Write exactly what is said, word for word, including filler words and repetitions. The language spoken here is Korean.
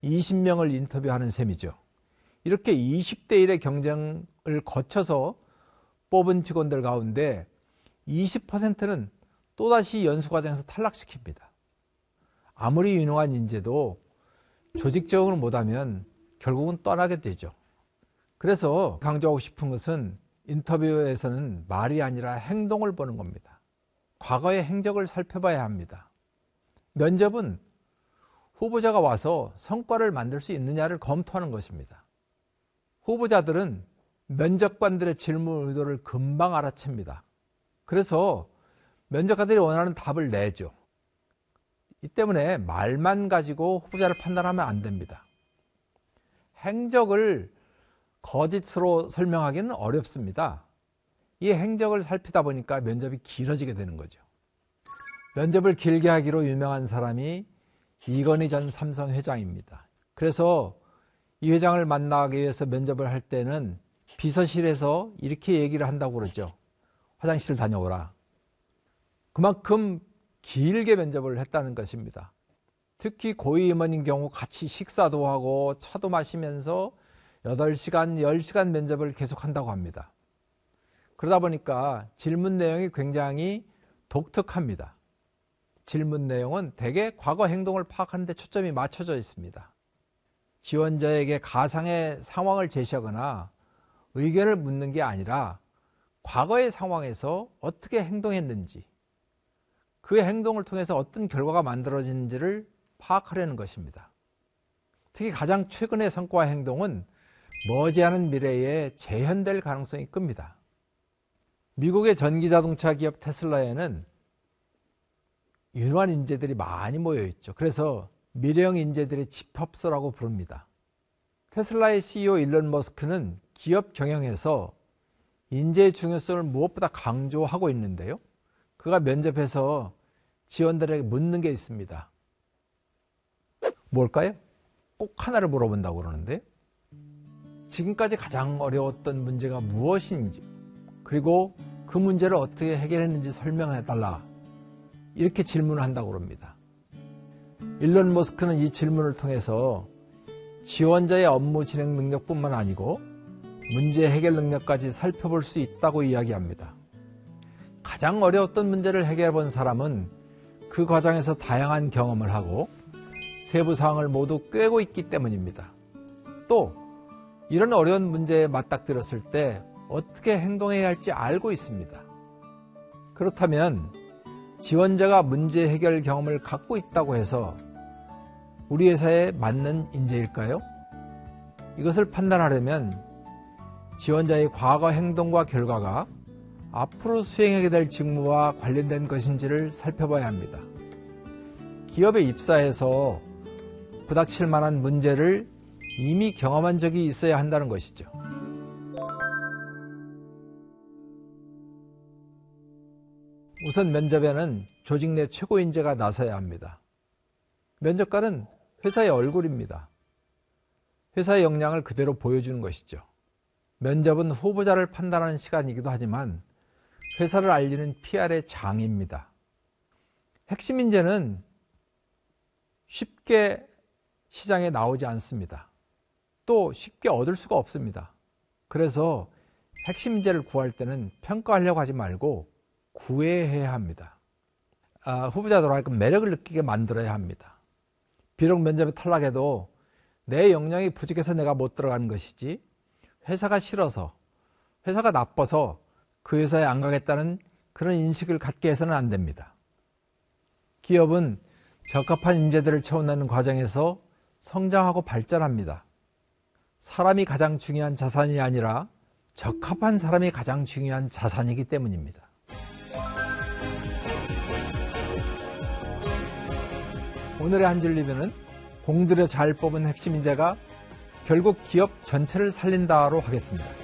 이십 명을 인터뷰하는 셈이죠. 이렇게 이십 대 일의 경쟁을 거쳐서 뽑은 직원들 가운데 이십 퍼센트는 또다시 연수 과정에서 탈락시킵니다. 아무리 유능한 인재도 조직적으로 못하면 결국은 떠나게 되죠. 그래서 강조하고 싶은 것은 인터뷰에서는 말이 아니라 행동을 보는 겁니다. 과거의 행적을 살펴봐야 합니다. 면접은 후보자가 와서 성과를 만들 수 있느냐를 검토하는 것입니다. 후보자들은 면접관들의 질문 의도를 금방 알아챕니다. 그래서 면접관들이 원하는 답을 내죠. 이 때문에 말만 가지고 후보자를 판단하면 안 됩니다. 행적을 거짓으로 설명하기는 어렵습니다. 이 행적을 살피다 보니까 면접이 길어지게 되는 거죠. 면접을 길게 하기로 유명한 사람이 이건희 전 삼성 회장입니다. 그래서 이 회장을 만나기 위해서 면접을 할 때는 비서실에서 이렇게 얘기를 한다고 그러죠. 화장실 다녀오라. 그만큼 길게 면접을 했다는 것입니다. 특히 고위임원인 경우 같이 식사도 하고 차도 마시면서 여덟 시간, 열 시간 면접을 계속한다고 합니다. 그러다 보니까 질문 내용이 굉장히 독특합니다. 질문 내용은 대개 과거 행동을 파악하는 데 초점이 맞춰져 있습니다. 지원자에게 가상의 상황을 제시하거나 의견을 묻는 게 아니라 과거의 상황에서 어떻게 행동했는지, 그 행동을 통해서 어떤 결과가 만들어지는지를 파악하려는 것입니다. 특히 가장 최근의 성과와 행동은 머지않은 미래에 재현될 가능성이 큽니다. 미국의 전기자동차 기업 테슬라에는 유능한 인재들이 많이 모여 있죠. 그래서 미래형 인재들의 집합소라고 부릅니다. 테슬라의 씨이오 일론 머스크는 기업 경영에서 인재의 중요성을 무엇보다 강조하고 있는데요. 그가 면접에서 지원들에게 묻는 게 있습니다. 뭘까요? 꼭 하나를 물어본다고 그러는데, 지금까지 가장 어려웠던 문제가 무엇인지, 그리고 그 문제를 어떻게 해결했는지 설명해달라, 이렇게 질문을 한다고 합니다. 일론 머스크는 이 질문을 통해서 지원자의 업무 진행 능력뿐만 아니고 문제 해결 능력까지 살펴볼 수 있다고 이야기합니다. 가장 어려웠던 문제를 해결해 본 사람은 그 과정에서 다양한 경험을 하고 세부 사항을 모두 꿰고 있기 때문입니다. 또 이런 어려운 문제에 맞닥뜨렸을 때 어떻게 행동해야 할지 알고 있습니다. 그렇다면 지원자가 문제 해결 경험을 갖고 있다고 해서 우리 회사에 맞는 인재일까요? 이것을 판단하려면 지원자의 과거 행동과 결과가 앞으로 수행하게 될 직무와 관련된 것인지를 살펴봐야 합니다. 기업에 입사해서 부닥칠 만한 문제를 이미 경험한 적이 있어야 한다는 것이죠. 우선 면접에는 조직 내 최고 인재가 나서야 합니다. 면접관은 회사의 얼굴입니다. 회사의 역량을 그대로 보여주는 것이죠. 면접은 후보자를 판단하는 시간이기도 하지만 회사를 알리는 피알의 장입니다. 핵심 인재는 쉽게 시장에 나오지 않습니다. 또 쉽게 얻을 수가 없습니다. 그래서 핵심 인재를 구할 때는 평가하려고 하지 말고 구애해야 합니다. 아, 후보자들 하여금 매력을 느끼게 만들어야 합니다. 비록 면접에 탈락해도 내 역량이 부족해서 내가 못 들어가는 것이지 회사가 싫어서, 회사가 나빠서 그 회사에 안 가겠다는 그런 인식을 갖게 해서는 안 됩니다. 기업은 적합한 인재들을 채워넣는 과정에서 성장하고 발전합니다. 사람이 가장 중요한 자산이 아니라 적합한 사람이 가장 중요한 자산이기 때문입니다. 오늘의 한 줄 리뷰는 공들여 잘 뽑은 핵심 인재가 결국 기업 전체를 살린다로 하겠습니다.